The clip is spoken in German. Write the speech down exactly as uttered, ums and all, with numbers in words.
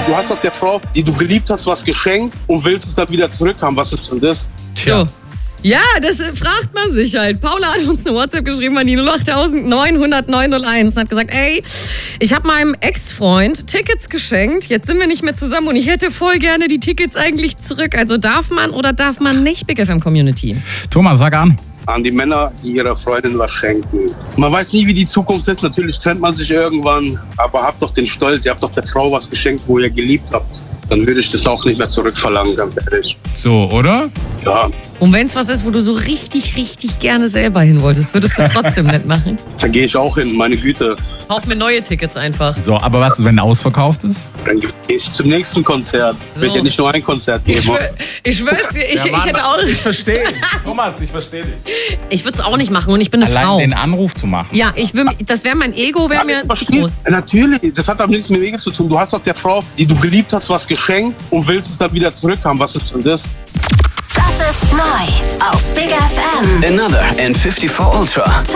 Du hast doch der Frau, die du geliebt hast, was geschenkt und willst es dann wieder zurückhaben. Was ist denn das? Tja. So. Ja, das fragt man sich halt. Paula hat uns eine WhatsApp geschrieben an die null acht neun null null neun null eins und hat gesagt, ey, ich habe meinem Ex-Freund Tickets geschenkt, jetzt sind wir nicht mehr zusammen und ich hätte voll gerne die Tickets eigentlich zurück. Also darf man oder darf man nicht, Big F M Community? Thomas, sag an. An die Männer, die ihrer Freundin was schenken. Man weiß nie, wie die Zukunft ist. Natürlich trennt man sich irgendwann, aber habt doch den Stolz, ihr habt doch der Frau was geschenkt, wo ihr geliebt habt. Dann würde ich das auch nicht mehr zurückverlangen, ganz ehrlich. So, oder? Ja. Und wenn es was ist, wo du so richtig, richtig gerne selber hin wolltest, würdest du trotzdem nicht machen? Da gehe ich auch hin, meine Güte. Kauf mir neue Tickets einfach. So, aber was ist, wenn ausverkauft ist? Dann gehe ich zum nächsten Konzert. So. Wird ja nicht nur ein Konzert geben. Ich, schwör, ich schwör's dir, ich, Ja, Mann, ich hätte auch... Ich verstehe dich. Thomas, ich verstehe dich. Ich würde es auch nicht machen und ich bin eine Allein Frau. den Anruf zu machen. Ja, ich will, das wäre mein Ego, wäre mir zu groß. Natürlich, das hat aber nichts mit Wege zu tun. Du hast doch der Frau, die du geliebt hast, was geschenkt und willst es dann wieder zurückhaben. Was ist denn das? Das ist neu auf Big F M. Another N fifty-four Ultra.